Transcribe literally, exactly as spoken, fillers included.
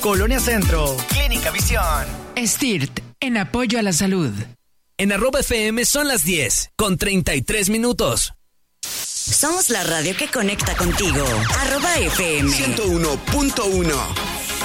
Colonia Centro, Clínica Visión. Stirt, en apoyo a la salud. En arroba F M son las diez, con treinta y tres minutos. Somos la radio que conecta contigo. Arroba F M. ciento uno punto uno.